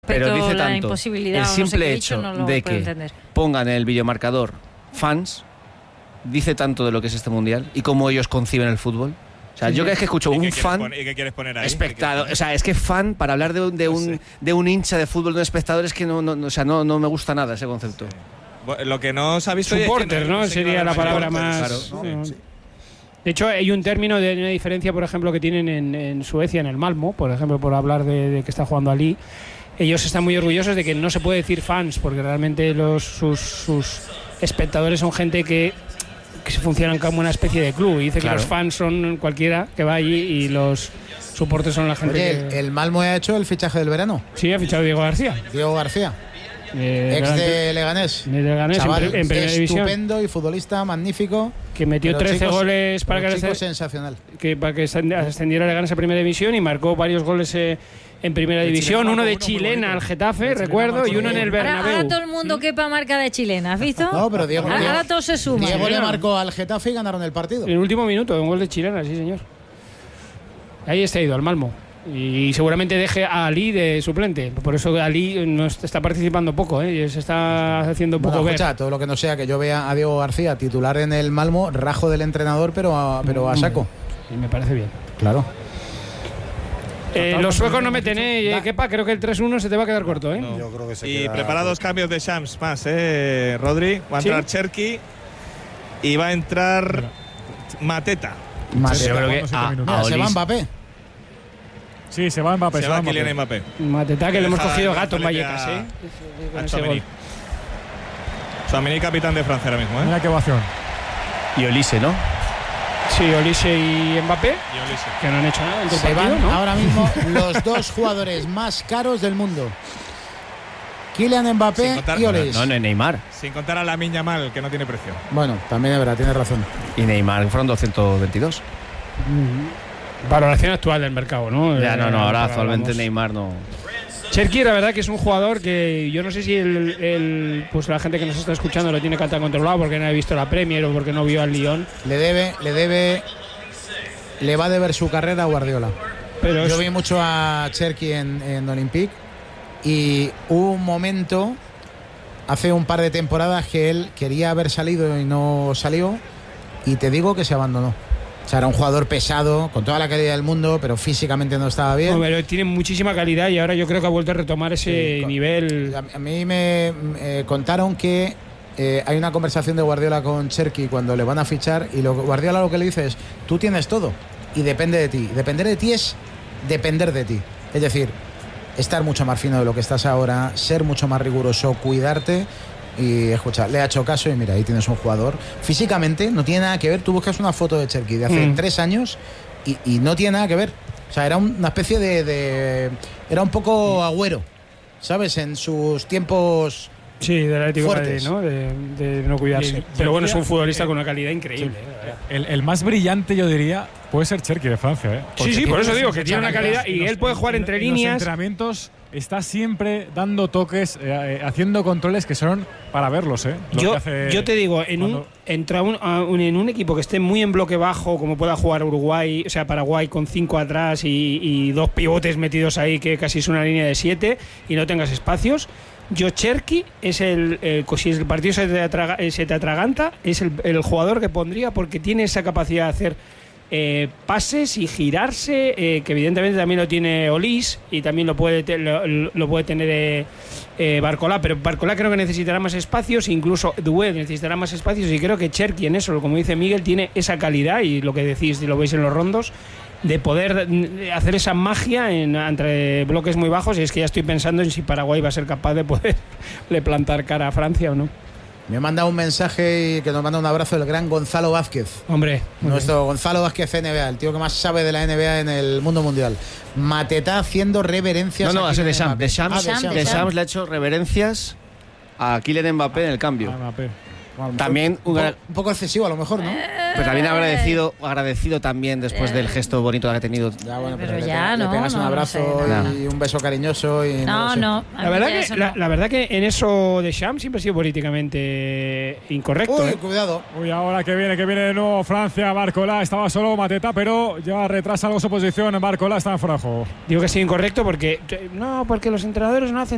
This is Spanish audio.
respeto pero dice la tanto, imposibilidad el o no sé simple qué hecho no lo de puedo que entender. pongan en el videomarcador fans, dice tanto de lo que es este mundial y cómo ellos conciben el fútbol. O sea, yo cada vez que escucho un fan, ¿Y qué quieres poner ahí? espectador, o sea, es que fan, para hablar de un hincha de fútbol, de un espectador, es que no me gusta nada ese concepto. Sí. Lo que no se ha visto... Supporter, ¿no? Sería la palabra más... Claro. Sí. De hecho, hay un término de una diferencia, por ejemplo, que tienen en Suecia, en el Malmö, por ejemplo, por hablar de que está jugando Ali. Ellos están muy orgullosos de que no se puede decir fans, porque realmente sus espectadores son gente que funcionan como una especie de club. Y dice que los fans son cualquiera que va allí y los soportes son la gente. Oye, ¿el Malmö ha hecho el fichaje del verano? Sí, ha fichado Diego García. Ex de Leganés. Chaval, en primera división. Estupendo y futbolista magnífico. Que metió 13 goles para que sensacional. Para que ascendiera Leganés a primera división y marcó varios goles en primera división. Uno de chilena al Getafe, recuerdo, y uno en el Bernabéu. Ahora todo el mundo quepa marca de chilena, ¿has visto? No, pero Diego todo se suma. Diego le marcó al Getafe y ganaron el partido. En el último minuto, un gol de chilena, sí señor. Ahí está ido, al Malmö. Y seguramente deje a Ali de suplente. Por eso Ali no está participando poco, se está haciendo poco ver. Todo lo que no sea que yo vea a Diego García titular en el Malmö, rajo del entrenador, pero a saco. Sí, me parece bien. Claro. Los suecos no meten, Kepa, creo que el 3-1 se te va a quedar corto, No. Yo creo que se y queda... preparados cambios de Shams más, Rodri. Va a entrar Cherki y va a entrar Mateta. Yo creo que se va Mbappé. Sí, se va Mbappé. Se va Kylian Mbappé. Mateta, que le hemos cogido gato en Vallecas, a Tchouaméni. Tchouaméni, capitán de Francia ahora mismo, Mira qué ovación. Y Olise, ¿no? Sí, Olise y Mbappé, que no han hecho nada. Se van ahora mismo los dos jugadores más caros del mundo. Kylian Mbappé y Olise. No, Neymar. Sin contar a Lamine Yamal, que no tiene precio. Bueno, también es verdad, tienes razón. Y Neymar fueron 222. Valoración actual del mercado, ¿no? Ya, ahora actualmente Neymar no. Cherki, la verdad que es un jugador que yo no sé si pues la gente que nos está escuchando lo tiene que estar controlado porque no ha visto la Premier o porque no vio al Lyon. Le va a deber su carrera a Guardiola. Pero yo vi mucho a Cherki en Olympique y hubo un momento hace un par de temporadas que él quería haber salido y no salió y te digo que se abandonó. O sea, era un jugador pesado, con toda la calidad del mundo, pero físicamente no estaba bien. No, pero tiene muchísima calidad y ahora yo creo que ha vuelto a retomar ese nivel. A mí me contaron que hay una conversación de Guardiola con Cherki cuando le van a fichar y Guardiola lo que le dice es: tú tienes todo y depende de ti. Depender de ti es depender de ti. Es decir, estar mucho más fino de lo que estás ahora, ser mucho más riguroso, cuidarte. Y escucha, le ha hecho caso y mira, ahí tienes un jugador. Físicamente no tiene nada que ver. Tú buscas una foto de Cherki de hace 3 años y no tiene nada que ver. O sea, era una especie era un poco Agüero, ¿sabes? En sus tiempos. Sí, del Atlético de Madrid, ¿no? De no cuidarse. Pero bueno, es un futbolista con una calidad increíble. Sí. El más brillante, yo diría, puede ser Cherki de Francia. Sí, por eso digo que tiene una calidad y él puede jugar entre líneas. Los entrenamientos está siempre dando toques, haciendo controles que son para verlos. Yo te digo, en un equipo que esté muy en bloque bajo, como pueda jugar Uruguay, o sea, Paraguay con 5 atrás y 2 pivotes metidos ahí, que casi es una línea de 7, y no tengas espacios. Cherki es si el partido se te atraganta, es el jugador que pondría, porque tiene esa capacidad de hacer pases y girarse, que evidentemente también lo tiene Olise y también lo puede tener Barcola, pero Barcola creo que necesitará más espacios, incluso Doué necesitará más espacios, y creo que Cherki en eso, como dice Miguel, tiene esa calidad, y lo que decís, y lo veis en los rondos, de poder hacer esa magia entre bloques muy bajos. Y es que ya estoy pensando en si Paraguay va a ser capaz de poderle plantar cara a Francia o no. Me ha mandado un mensaje y que nos manda un abrazo el gran Gonzalo Vázquez. Hombre. Nuestro Gonzalo Vázquez NBA, el tío que más sabe de la NBA en el mundo mundial. Mateta haciendo reverencias. No, a de Shams. De Shams le ha hecho reverencias a Kylian Mbappé en el cambio. También un poco excesivo a lo mejor, ¿no? Pero también agradecido también después del gesto bonito que ha tenido. Ya, bueno, pero le no, pegas un abrazo no sé, y un beso cariñoso y no. La verdad que en eso de Shams siempre ha sido políticamente incorrecto. Uy, cuidado. Uy, ahora que viene de nuevo Francia, Barcola. Estaba solo Mateta, pero ya retrasa algo su posición. Barcola está en fuera de juego. Digo que ha sido incorrecto porque los entrenadores no hacen